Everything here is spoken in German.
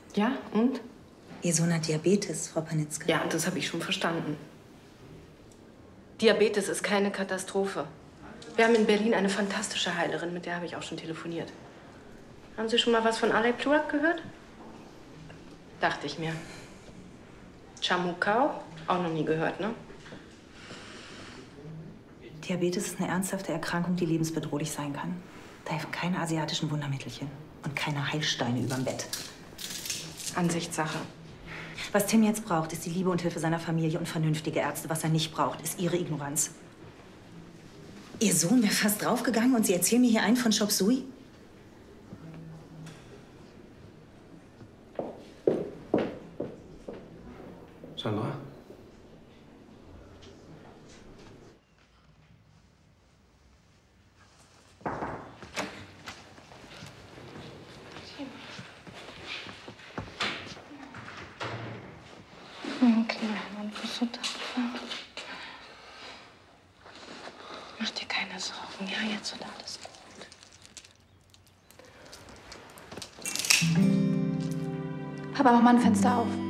Ja, und? Ihr Sohn hat Diabetes, Frau Panitzka. Ja, das habe ich schon verstanden. Diabetes ist keine Katastrophe. Wir haben in Berlin eine fantastische Heilerin, mit der habe ich auch schon telefoniert. Haben Sie schon mal was von Alej Pluak gehört? Dachte ich mir. Chamukau? Auch noch nie gehört, ne? Diabetes ist eine ernsthafte Erkrankung, die lebensbedrohlich sein kann. Da helfen keine asiatischen Wundermittelchen und keine Heilsteine überm Bett. Ansichtssache. Was Tim jetzt braucht, ist die Liebe und Hilfe seiner Familie und vernünftige Ärzte. Was er nicht braucht, ist Ihre Ignoranz. Ihr Sohn wäre fast draufgegangen und Sie erzählen mir hier einen von Chop Suey? Sandra? Okay, Mann, bist du tapfer? Mach dir keine Sorgen, ja? Jetzt wird alles gut. Papa, mach mal ein Fenster auf.